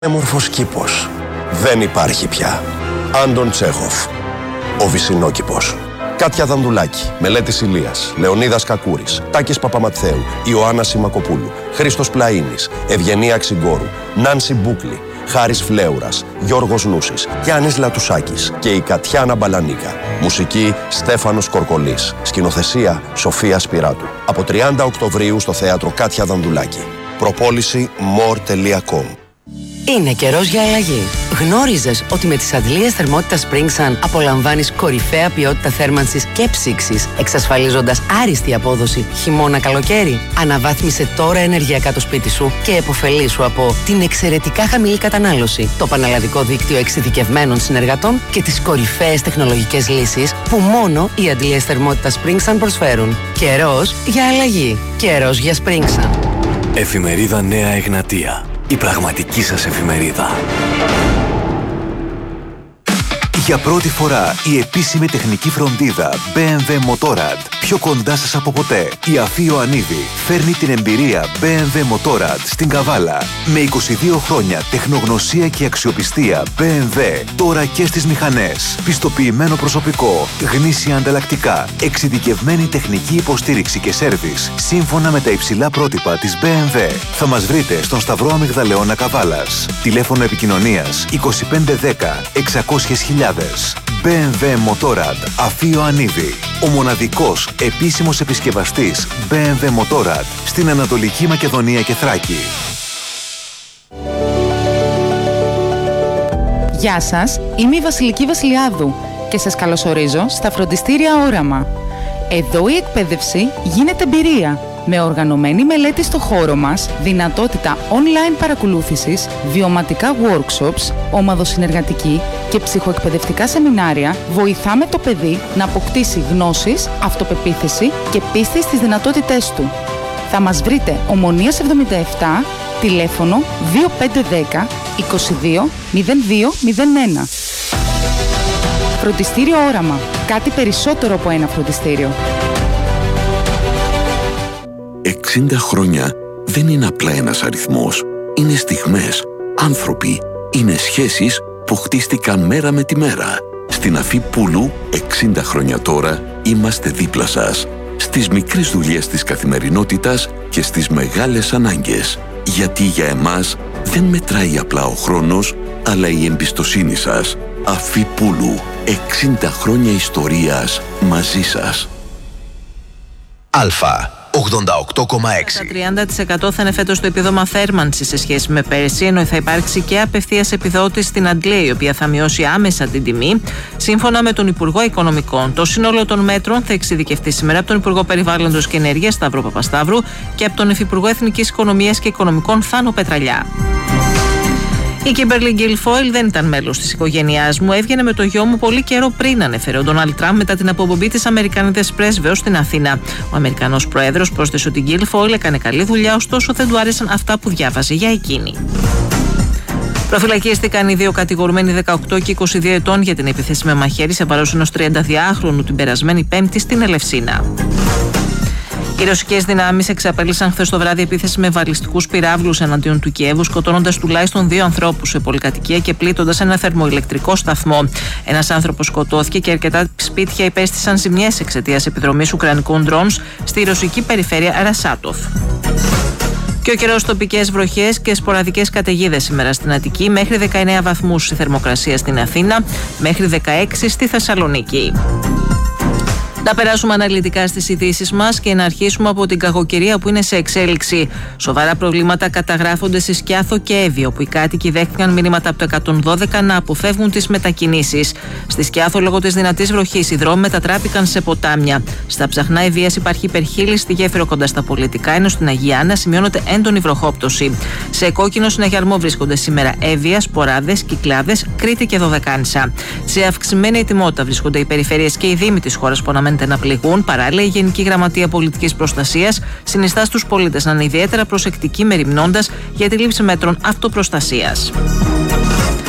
Έμορφος κήπος. Δεν υπάρχει πια. Άντων Τσέχοφ. Ο Βυσσινόκηπος. Κάτια Δανδουλάκη, Μελέτης Ηλίας, Λεωνίδας Κακούρης, Τάκης Παπαματθέου, Ιωάννα Σιμακοπούλου, Χρήστος Πλαΐνης, Ευγενία Ξυγκόρου, Νάνση Μπούκλη, Χάρης Φλέουρας, Γιώργος Νούσης, Γιάννης Λατουσάκης και η Κατιάνα Μπαλανίκα. Μουσική Στέφανος Κορκολής. Σκηνοθεσία Σοφία Σπυράτου. Από 30 Οκτωβρίου στο θέατρο Κάτια Δανδουλάκη. Προπόληση more.com. Είναι καιρός για αλλαγή. Γνώριζες ότι με τις αντλίες θερμότητας Spring Sun απολαμβάνεις κορυφαία ποιότητα θέρμανσης και ψήξης, εξασφαλίζοντας άριστη απόδοση χειμώνα-καλοκαίρι? Αναβάθμισε τώρα ενεργειακά το σπίτι σου και επωφελήσου από την εξαιρετικά χαμηλή κατανάλωση, το πανελλαδικό δίκτυο εξειδικευμένων συνεργατών και τις κορυφαίες τεχνολογικές λύσεις που μόνο οι αντλίες θερμότητας Spring Sun προσφέρουν. Καιρός για αλλαγή. Καιρός για Spring Sun. Εφημερίδα Νέα Εγνατία. Η πραγματική σας εφημερίδα. Για πρώτη φορά η επίσημη τεχνική φροντίδα BMW Motorrad. Πιο κοντά σας από ποτέ. Η Αφή Ιωαννίδη φέρνει την εμπειρία BMW Motorrad στην Καβάλα. Με 22 χρόνια τεχνογνωσία και αξιοπιστία BMW. Τώρα και στις μηχανές. Πιστοποιημένο προσωπικό. Γνήσια ανταλλακτικά. Εξειδικευμένη τεχνική υποστήριξη και σέρβις. Σύμφωνα με τα υψηλά πρότυπα της BMW. Θα μας βρείτε στον Σταυρό Αμυγδαλεώνα Καβάλας. Τηλέφωνο επικοινωνίας 2510 600.000. BMW Motorrad Αφή Ιωαννίδη. Ο μοναδικός επίσημος επισκευαστής BMW Motorrad στην Ανατολική Μακεδονία και Θράκη. Γεια σας, είμαι η Βασιλική Βασιλιάδου και σας καλωσορίζω στα φροντιστήρια Όραμα. Εδώ η εκπαίδευση γίνεται εμπειρία. Με οργανωμένη μελέτη στο χώρο μας, δυνατότητα online παρακολούθησης, βιωματικά workshops, ομαδοσυνεργατική και ψυχοεκπαιδευτικά σεμινάρια, βοηθάμε το παιδί να αποκτήσει γνώσεις, αυτοπεποίθηση και πίστη στις δυνατότητές του. Θα μας βρείτε Ομονίας 77, τηλέφωνο 2510 22 0201. Φροντιστήριο Όραμα. Κάτι περισσότερο από ένα φροντιστήριο. 60 χρόνια δεν είναι απλά ένας αριθμός. Είναι στιγμές, άνθρωποι, είναι σχέσεις που χτίστηκαν μέρα με τη μέρα. Στην Αφή Πούλου, 60 χρόνια τώρα, είμαστε δίπλα σας. Στις μικρές δουλειές της καθημερινότητας και στις μεγάλες ανάγκες. Γιατί για εμάς δεν μετράει απλά ο χρόνος, αλλά η εμπιστοσύνη σας. Αφή Πούλου, 60 χρόνια ιστορίας μαζί σας. Αλφα 88,6. 30% θα είναι φέτος το επίδομα θέρμανσης σε σχέση με πέρσι, ενώ θα υπάρξει και απευθείας επιδότηση στην αντλία, η οποία θα μειώσει άμεσα την τιμή, σύμφωνα με τον Υπουργό Οικονομικών. Το σύνολο των μέτρων θα εξειδικευτεί σήμερα από τον Υπουργό Περιβάλλοντος και Ενέργειας Σταύρο Παπασταύρου και από τον Υφυπουργό Εθνικής Οικονομίας και Οικονομικών Θάνο Πετραλιά. Η Κίμπερλι Γκίλφοιλ δεν ήταν μέλος της οικογένειάς μου. Έβγαινε με το γιο μου πολύ καιρό πριν, ανέφερε ο Ντόναλντ Τραμπ μετά την αποπομπή της Αμερικανίδας πρέσβεως στην Αθήνα. Ο Αμερικανός Πρόεδρος πρόσθεσε ότι η Γκίλφοιλ έκανε καλή δουλειά, ωστόσο δεν του άρεσαν αυτά που διάβαζε για εκείνη. Προφυλακίστηκαν οι δύο κατηγορουμένοι 18 και 22 ετών για την επίθεση με μαχαίρι σε βάρος ενός 32χρονου την περασμένη Πέμπτη στην Ελευσίνα. Οι ρωσικές δυνάμεις εξαπέλυσαν χθες το βράδυ επίθεση με βαλιστικούς πυράβλους εναντίον του Κιέβου, σκοτώνοντας τουλάχιστον 2 ανθρώπους σε πολυκατοικία και πλήττοντας ένα θερμοηλεκτρικό σταθμό. Ένας άνθρωπος σκοτώθηκε και αρκετά σπίτια υπέστησαν ζημιές εξαιτίας επιδρομής ουκρανικών ντρόουν στη ρωσική περιφέρεια Ρασάτοφ. Και ο καιρός, τοπικές βροχές και σποραδικές καταιγίδες σήμερα στην Αττική, μέχρι 19 βαθμούς η θερμοκρασία στην Αθήνα, μέχρι 16 στη Θεσσαλονίκη. Να περάσουμε αναλυτικά στις ειδήσεις μας και να αρχίσουμε από την κακοκαιρία που είναι σε εξέλιξη. Σοβαρά προβλήματα καταγράφονται στη Σκιάθο και Εύβοιο, όπου οι κάτοικοι δέχτηκαν μηνύματα από το 112 να αποφεύγουν τις μετακινήσεις. Στη Σκιάθο, λόγω της δυνατής βροχής, οι δρόμοι μετατράπηκαν σε ποτάμια. Στα Ψαχνά Ευβοίας υπάρχει υπερχείλη στη γέφυρο κοντά στα Πολιτικά, ενώ στην Αγία Άννα σημειώνεται έντονη βροχόπτωση. Σε κόκκινο συναγερμό βρίσκονται σήμερα Εύβοια, Σποράδες, Κυκλάδες, Κρήτη και Δωδεκάνησα. Σε αυξημένη ετοιμότητα βρίσκονται οι περιφέρειες και οι δήμοι της χώρας που να πληγούν. Παράλληλα, η Γενική Γραμματεία Πολιτικής Προστασίας συνιστά στους πολίτες να είναι ιδιαίτερα προσεκτικοί, μεριμνώντας για τη λήψη μέτρων αυτοπροστασίας.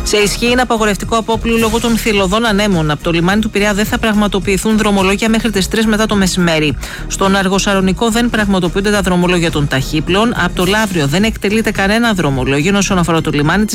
Σε ισχύ είναι απαγορευτικό απόπλου λόγω των θηλωδών ανέμων. Από το λιμάνι του Πειραιά δεν θα πραγματοποιηθούν δρομολόγια μέχρι τις 3 μετά το μεσημέρι. Στον Αργοσαρονικό δεν πραγματοποιούνται τα δρομολόγια των ταχύπλων. Από το Λαύριο δεν εκτελείται κανένα δρομολόγιο όσον αφορά το λιμάνι της